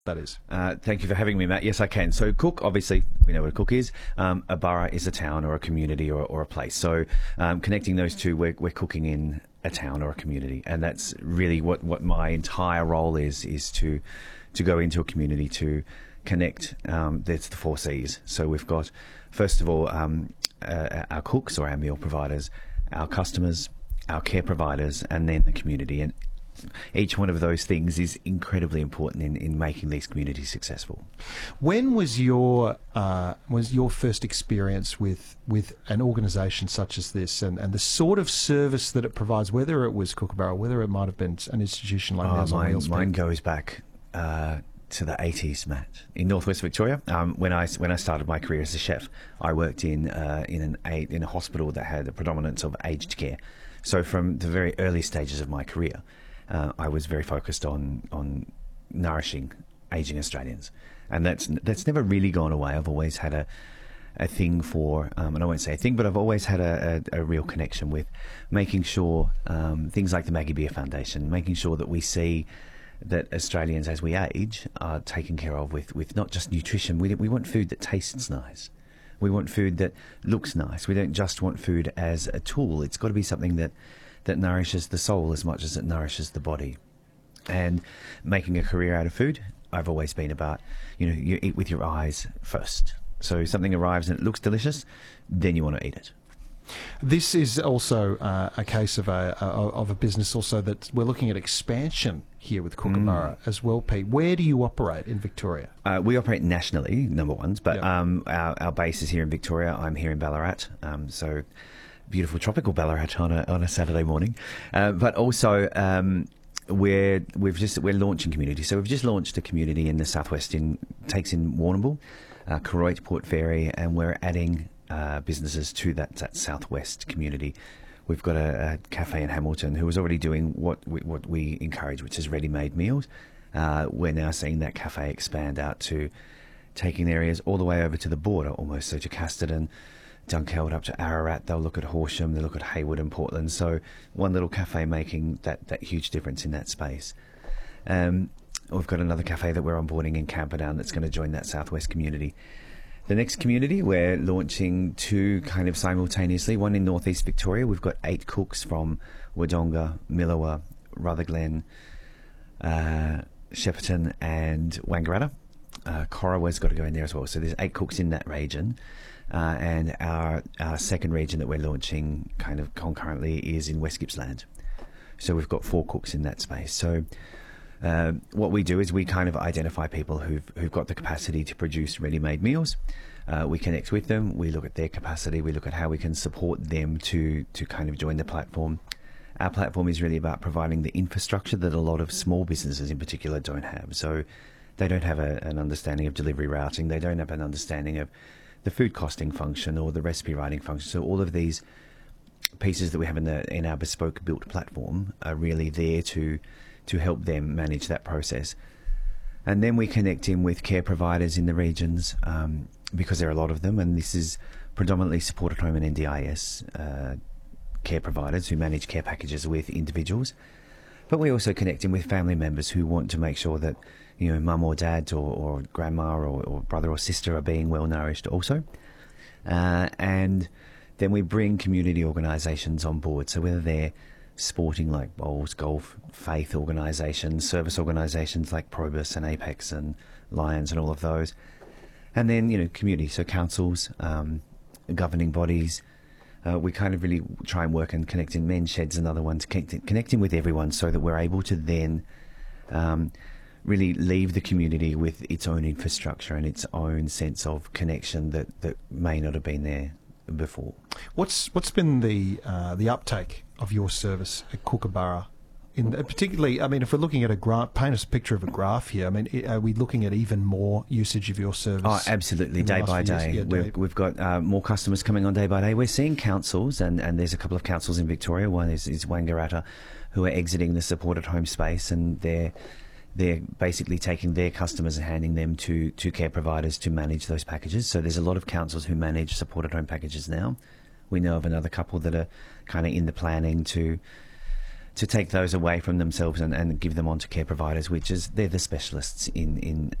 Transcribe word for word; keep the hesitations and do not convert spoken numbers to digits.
that is. Uh, thank you for having me, Matt. Yes, I can. So Cook, obviously, we know what a Cook is. Um, a borough is a town or a community or, or a place. So um, connecting those two, we're, we're cooking in a town or a community. And that's really what, what my entire role is, is to to go into a community to connect. Um, that's the four C's. So we've got, first of all, um, uh, our cooks or our meal providers, our customers, our care providers, and then the community. And each one of those things is incredibly important in, in making these communities successful. When was your uh, was your first experience with with an organisation such as this, and, and the sort of service that it provides, whether it was Kookaburra, whether it might have been an institution like oh, Meals on mine, Wheels? Mine goes back uh, to the eighties, Matt, in northwest Victoria. Um, when I when I started my career as a chef, I worked in uh, in an a, in a hospital that had a predominance of aged care. So from the very early stages of my career, Uh, I was very focused on on nourishing ageing Australians, and that's that's never really gone away. I've always had a a thing for, um, and I won't say a thing, but I've always had a, a, a real connection with making sure um, things like the Maggie Beer Foundation, making sure that we see that Australians as we age are taken care of with, with not just nutrition. We we want food that tastes nice. We want food that looks nice. We don't just want food as a tool. It's got to be something that that nourishes the soul as much as it nourishes the body. And making a career out of food, I've always been about, you know, you eat with your eyes first. So something arrives and it looks delicious, then you want to eat it. This is also uh, a case of a, a of a business also that we're looking at expansion here with Kookaburra mm. as well, Pete. Where do you operate in Victoria? Uh, we operate nationally, number one, but yep. um, our, our base is here in Victoria. I'm here in Ballarat, um, so beautiful tropical Ballarat on a on a Saturday morning. Uh, but also um, we're we've just we're launching community. So we've just launched a community in the southwest. In takes in Warrnambool, uh, Koroit, Port Fairy, and we're adding uh, businesses to that that southwest community. We've got a, a cafe in Hamilton who is already doing what we, what we encourage, which is ready-made meals. Uh, we're now seeing that cafe expand out to taking areas all the way over to the border, almost so to Casterton, Dunkeld up to Ararat. They'll look at Horsham, they'll look at Hayward and Portland. So one little cafe making that, that huge difference in that space. Um, we've got another cafe that we're onboarding in Camperdown that's going to join that southwest community. The next community, we're launching two kind of simultaneously. One in northeast Victoria. We've got eight cooks from Wodonga, Milawa, Rutherglen, uh, Shepparton and Wangaratta. Uh, Corowa's got to go in there as well. So there's eight cooks in that region. Uh, and our, our second region that we're launching kind of concurrently is in West Gippsland. So we've got four cooks in that space. So uh, what we do is we kind of identify people who've, who've got the capacity to produce ready-made meals. Uh, we connect with them. We look at their capacity. We look at how we can support them to, to kind of join the platform. Our platform is really about providing the infrastructure that a lot of small businesses in particular don't have. So they don't have a, an understanding of delivery routing. They don't have an understanding of the food costing function or the recipe writing function. So all of these pieces that we have in the in our bespoke built platform are really there to to help them manage that process. And then we connect in with care providers in the regions um, because there are a lot of them, and this is predominantly supported home and N D I S uh, care providers who manage care packages with individuals. But we also connect in with family members who want to make sure that, you know, mum or dad or, or grandma or, or brother or sister are being well nourished also. Uh, and then we bring community organisations on board. So whether they're sporting like bowls, golf, faith organisations, service organisations like Probus and Apex and Lions and all of those. And then, you know, community, so councils, um, governing bodies. Uh, we kind of really try and work and connect in. Men's Shed's another one, to connect, connecting with everyone so that we're able to then um, really leave the community with its own infrastructure and its own sense of connection that, that may not have been there before. What's what's been the uh, the uptake of your service at Kookaburra? In particularly, I mean, if we're looking at a graph, paint us a picture of a graph here. I mean, are we looking at even more usage of your service? Oh, absolutely, day by day. Yeah, we've, we've got uh, more customers coming on day by day. We're seeing councils, and, and there's a couple of councils in Victoria. One is, is Wangaratta, who are exiting the supported home space, and they're they're basically taking their customers and handing them to, to care providers to manage those packages. So there's a lot of councils who manage supported home packages now. We know of another couple that are kind of in the planning to to take those away from themselves and, and give them on to care providers, which is they're the specialists in, in